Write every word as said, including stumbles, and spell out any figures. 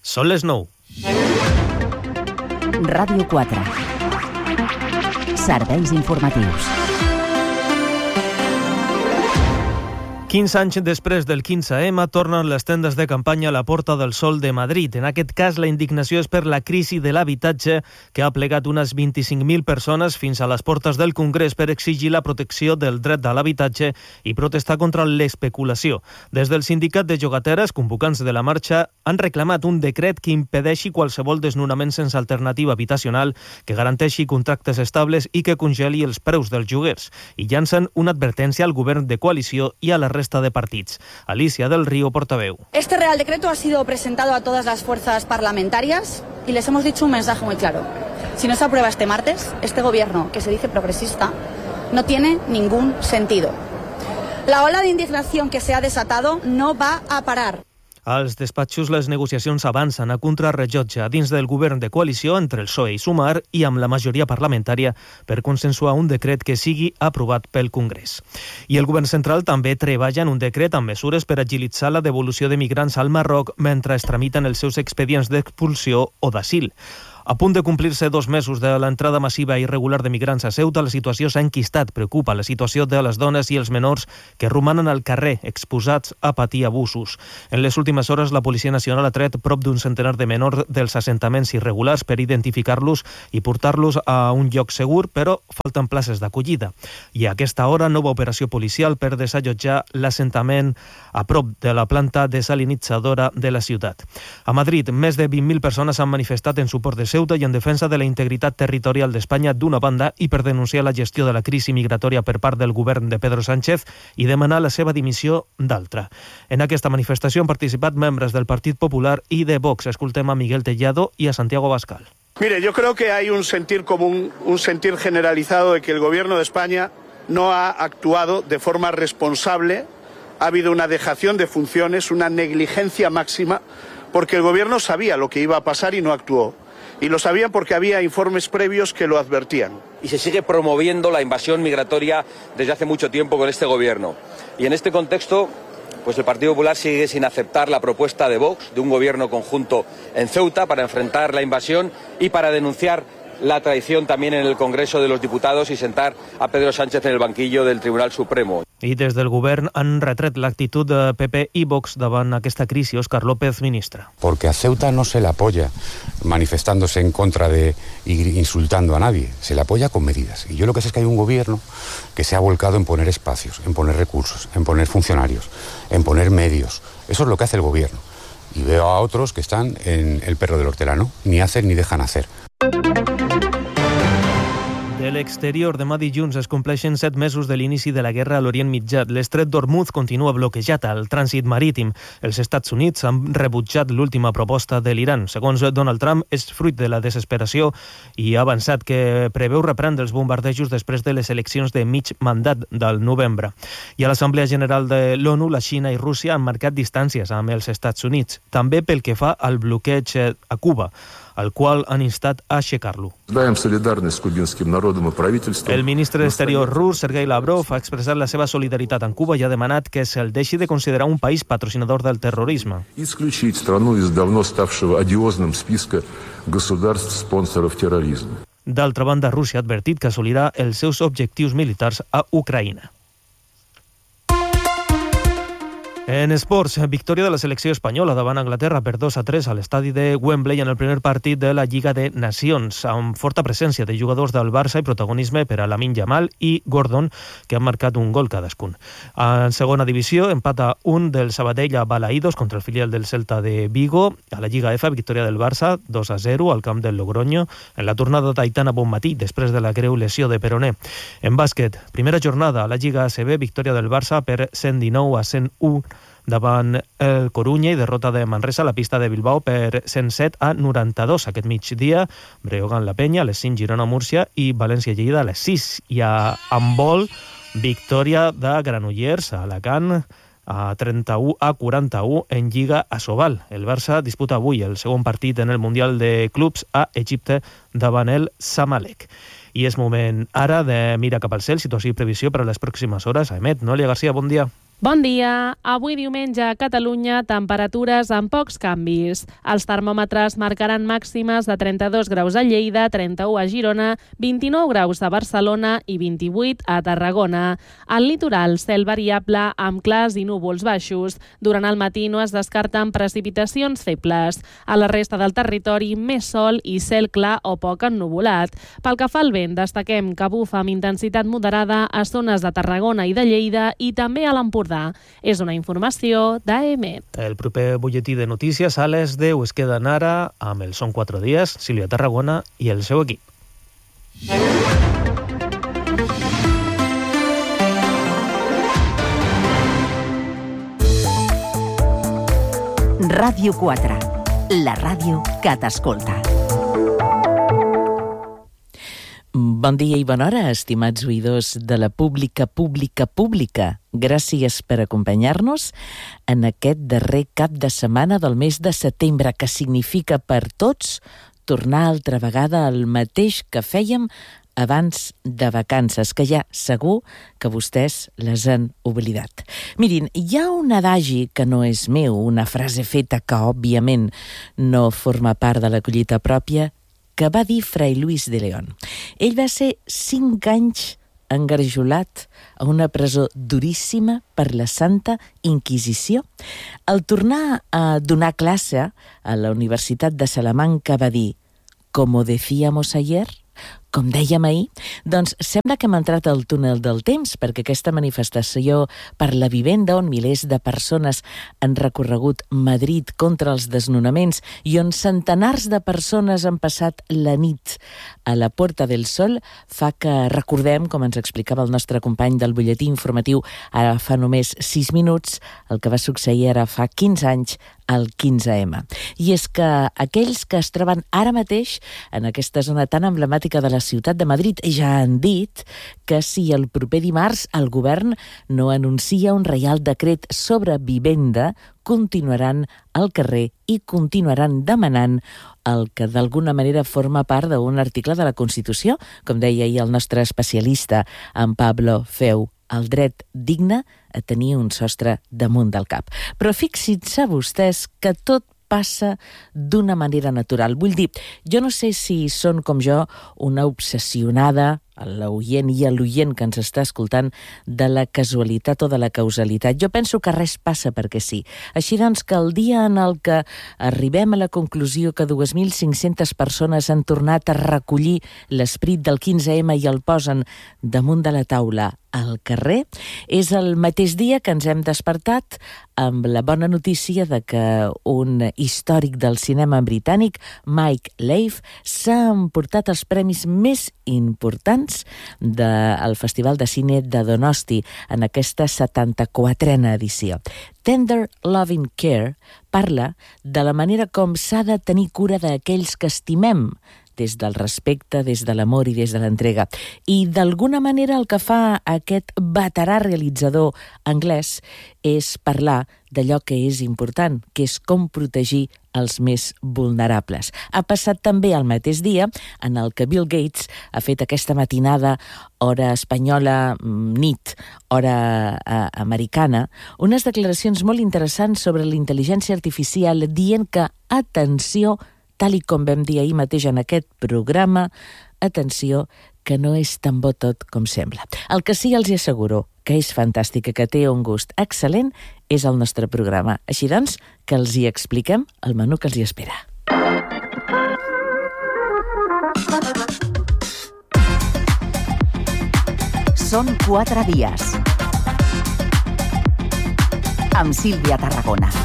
Són les nou. Ràdio quatre. Serveis informatius. quinze anys després del quinze ema tornen les tendes de campanya a la Porta del Sol de Madrid. En aquest cas, la indignació és per la crisi de l'habitatge que ha plegat unes vint-i-cinc mil persones fins a les portes del Congrés per exigir la protecció del dret a l'habitatge i protestar contra l'especulació. Des del sindicat de llogateres, convocants de la marxa, han reclamat un decret que impedeixi qualsevol desnonament sense alternativa habitacional, que garanteixi contractes estables i que congeli els preus dels lloguers. I llancen una advertència al govern de coalició i a la resta de partits. Alicia del Río, portaveu. Este Real Decreto ha sido presentado a todas las fuerzas parlamentarias y les hemos dicho un mensaje muy claro. Si no se aprueba este martes, este gobierno, que se dice progresista, no tiene ningún sentido. La ola de indignación que se ha desatado no va a parar. Als despatxos les negociacions avancen a contrarrellotge dins del govern de coalició entre el P S O E i Sumar i amb la majoria parlamentària per consensuar un decret que sigui aprovat pel Congrés. I el govern central també treballa en un decret amb mesures per agilitzar la devolució de migrants al Marroc mentre es tramiten els seus expedients d'expulsió o d'asil. A punt de complir-se dos mesos de l'entrada massiva i irregular de migrants a Ceuta, la situació s'ha enquistat. Preocupa la situació de les dones i els menors que romanen al carrer, exposats a patir abusos. En les últimes hores, la Policia Nacional ha tret prop d'un centenar de menors dels assentaments irregulars per identificar-los i portar-los a un lloc segur, però falten places d'acollida. I a aquesta hora, nova operació policial per desallotjar l'assentament a prop de la planta desalinitzadora de la ciutat. A Madrid, més de vint mil persones han manifestat en suport de Ceuta i en defensa de la integritat territorial d'Espanya d'una banda i per denunciar la gestió de la crisi migratòria per part del govern de Pedro Sánchez i demanar la seva dimissió d'altra. En aquesta manifestació han participat membres del Partit Popular i de Vox. Escoltem a Miguel Tellado y a Santiago Abascal. Mire, yo creo que hay un sentir común, un sentir generalizado de que el gobierno de España no ha actuado de forma responsable. Ha habido una dejación de funciones, una negligencia máxima, porque el gobierno sabía lo que iba a pasar y no actuó. Y lo sabían porque había informes previos que lo advertían. Y se sigue promoviendo la invasión migratoria desde hace mucho tiempo con este gobierno. Y en este contexto, pues el Partido Popular sigue sin aceptar la propuesta de Vox de un gobierno conjunto en Ceuta para enfrentar la invasión y para denunciar la traición también en el Congreso de los Diputados y sentar a Pedro Sánchez en el banquillo del Tribunal Supremo. I des del govern han retret l'actitud de P P i Vox davant aquesta crisi. Óscar López, ministre. Porque a Ceuta no se le apoya manifestándose en contra de y insultando a nadie, se le apoya con medidas. Y yo lo que sé es que hay un gobierno que se ha volcado en poner espacios, en poner recursos, en poner funcionarios, en poner medios. Eso es lo que hace el gobierno. Y veo a otros que están en el perro del hortelano, ni hacen ni dejan hacer. De l'exterior, demà dilluns es compleixen set mesos de l'inici de la guerra a l'Orient Mitjà. L'estret d'Hormuz continua bloquejat al trànsit marítim. Els Estats Units han rebutjat l'última proposta de l'Iran. Segons Donald Trump, és fruit de la desesperació i ha avançat que preveu reprendre els bombardejos després de les eleccions de mig mandat del novembre. I a l'Assemblea General de l'ONU, la Xina i Rússia han marcat distàncies amb els Estats Units, també pel que fa al bloqueig a Cuba, al qual han instat a aixecar-lo. El ministre d'Exterior rus, Sergei Lavrov, ha expressat la seva solidaritat amb Cuba i ha demanat que se'l deixi de considerar un país patrocinador del terrorisme. D'altra banda, Rússia ha advertit que assolirà els seus objectius militars a Ucraïna. En esports, victòria de la selecció espanyola davant Anglaterra per dos a tres a l'estadi de Wembley en el primer partit de la Lliga de Nacions, amb forta presència de jugadors del Barça i protagonisme per a Lamine Yamal i Gordon, que han marcat un gol cadascun. En segona divisió, empat a un del Sabadell a Balaídos contra el filial del Celta de Vigo. A la Lliga F, victòria del Barça, dos a zero al camp del Logroño, en la tornada d'Aitana Bonmatí, després de la greu lesió de peroné. En bàsquet, primera jornada a la Lliga A C B, victòria del Barça per cent dinou a cent u davant el Corunya i derrota de Manresa a la pista de Bilbao per cent set a noranta-dos. Aquest migdia, Breogán La Penya, a les cinc Girona Múrcia i València Lleida a les sis. I a handbol, victòria de Granollers a Alacant a trenta-u a quaranta-u en Lliga Asobal. El Barça disputa avui el segon partit en el Mundial de Clubs a Egipte davant el Zamalek. I és moment ara de mirar cap al cel, situació i previsió per a les pròximes hores. Ahmed, Noelia García, bon dia. Bon dia. Avui diumenge a Catalunya, temperatures amb pocs canvis. Els termòmetres marcaran màximes de trenta-dos graus a Lleida, trenta-u a Girona, vint-i-nou graus a Barcelona i vint-i-vuit a Tarragona. Al litoral, cel variable amb clars i núvols baixos. Durant el matí no es descarten precipitacions febles. A la resta del territori, més sol i cel clar o poc ennuvolat. Pel que fa al vent, destaquem que bufa amb intensitat moderada a zones de Tarragona i de Lleida i també a l'Empordà. És una informació d'A E M E T. El proper butlletí de notícies a les deu es queden ara amb el Són quatre dies, Sílvia Tarragona i el seu equip. Ràdio quatre, la ràdio que t'escolta. Bon dia i bona hora, estimats oïdors de la pública, pública, pública. Gràcies per acompanyar-nos en aquest darrer cap de setmana del mes de setembre, que significa per tots tornar altra vegada al mateix que fèiem abans de vacances, que ja segur que vostès les han oblidat. Mirin, hi ha un adagi que no és meu, una frase feta que, òbviament, no forma part de la collita pròpia, que va dir Fray Luis de León. Ell va ser cinc anys engarjolat a una presó duríssima per la Santa Inquisició. Al tornar a donar classe a la Universitat de Salamanca va dir «Como decíamos ayer», com dèiem ahir, doncs sembla que hem entrat al túnel del temps, perquè aquesta manifestació per la vivenda, on milers de persones han recorregut Madrid contra els desnonaments i on centenars de persones han passat la nit a la Puerta del Sol, fa que recordem, com ens explicava el nostre company del butlletí informatiu ara fa només sis minuts, el que va succeir ara fa quinze anys al quinze ema. I és que aquells que es troben ara mateix en aquesta zona tan emblemàtica de la ciutat de Madrid ja han dit que si el proper dimarts el govern no anuncia un reial decret sobre vivenda, continuaran al carrer i continuaran demanant el que d'alguna manera forma part d'un article de la Constitució, com deia ahir el nostre especialista, en Pablo Feu, el dret digne a tenir un sostre damunt del cap. Però fixin-se vostès que tot passa d'una manera natural. Vull dir, jo no sé si són com jo una obsessionada, a l'oient i a l'oient que ens està escoltant, de la casualitat o de la causalitat. Jo penso que res passa perquè sí. Així doncs que el dia en el que arribem a la conclusió que dos mil cinc-centes persones han tornat a recollir l'esperit del quinze ema i el posen damunt de la taula al carrer, és el mateix dia que ens hem despertat amb la bona notícia de que un històric del cinema britànic, Mike Leigh, s'ha emportat els premis més importants del Festival de Cine de Donosti en aquesta setanta-quatrena edició. Tender Loving Care parla de la manera com s'ha de tenir cura d'aquells que estimem, des del respecte, des de l'amor i des de l'entrega. I d'alguna manera el que fa aquest veterà realitzador anglès és parlar d'allò que és important, que és com protegir els més vulnerables. Ha passat també el mateix dia en el que Bill Gates ha fet aquesta matinada, hora espanyola, nit, hora eh, americana, unes declaracions molt interessants sobre la intel·ligència artificial, dient que, atenció, tal i com vam dir ahir mateix en aquest programa, atenció, que no és tan bo tot com sembla. El que sí els asseguro que és fantàstic, que té un gust excel·lent, és el nostre programa. Així doncs, que els hi expliquem el menú que els hi espera. Són quatre dies. Amb Sílvia Tarragona.